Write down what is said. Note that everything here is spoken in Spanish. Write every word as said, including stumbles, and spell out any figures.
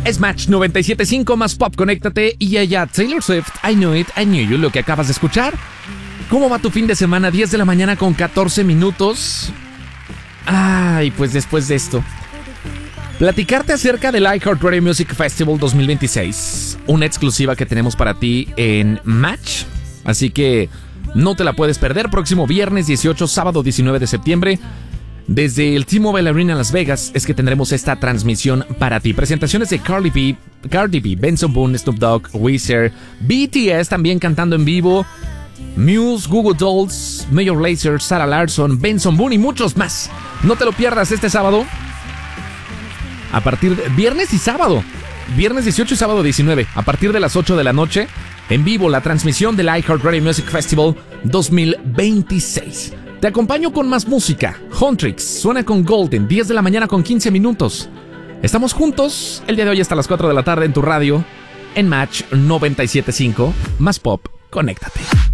Es Match noventa y siete punto cinco más pop, conéctate. Y allá Taylor Swift, I Knew It, I Knew You, lo que acabas de escuchar. ¿Cómo va tu fin de semana? diez de la mañana con catorce minutos. Ay, pues después de esto, platicarte acerca del iHeartRadio Music Festival dos mil veintiséis. Una exclusiva que tenemos para ti en Match. Así que no te la puedes perder. Próximo viernes dieciocho, sábado diecinueve de septiembre. Desde el T-Mobile Arena en Las Vegas es que tendremos esta transmisión para ti. Presentaciones de Cardi B, Cardi B, Benson Boone, Snoop Dogg, Weezer, B T S también cantando en vivo, Muse, Google Dolls, Major Lazer, Sarah Larsson, Benson Boone y muchos más. No te lo pierdas este sábado. A partir de viernes y sábado. Viernes dieciocho y sábado diecinueve. A partir de las ocho de la noche. En vivo la transmisión del iHeartRadio Music Festival dos mil veintiséis. Te acompaño con más música. Huntrix suena con Golden, diez de la mañana con quince minutos. Estamos juntos el día de hoy hasta las cuatro de la tarde en tu radio, en Match noventa y siete punto cinco. Más pop, conéctate.